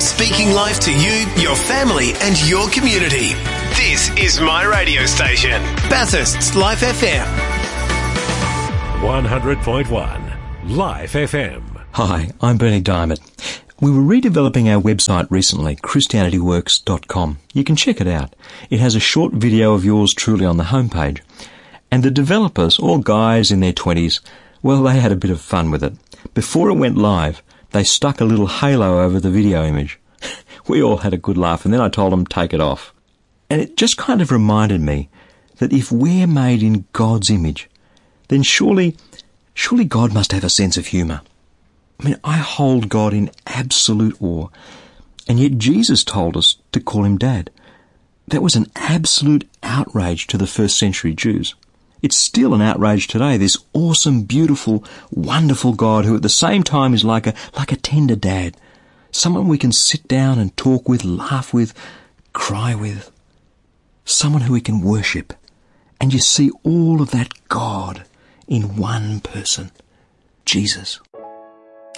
Speaking life to you, your family and your community. This is my radio station, Bathurst's Life FM. 100.1 Life FM. Hi, I'm Bernie Diamond. We were redeveloping our website recently, ChristianityWorks.com. You can check it out. It has a short video of yours truly on the homepage. And the developers, all guys in their 20s, well, they had a bit of fun with it. Before it went live, they stuck a little halo over the video image. We all had a good laugh, and then I told them take it off. And it just kind of reminded me that if we're made in God's image, then surely God must have a sense of humour. I mean, I hold God in absolute awe, and yet Jesus told us to call him Dad. That was an absolute outrage to the first century Jews. It's still an outrage today, this awesome, beautiful, wonderful God who at the same time is like a tender dad, someone we can sit down and talk with, laugh with, cry with, someone who we can worship. And you see all of that God in one person, Jesus.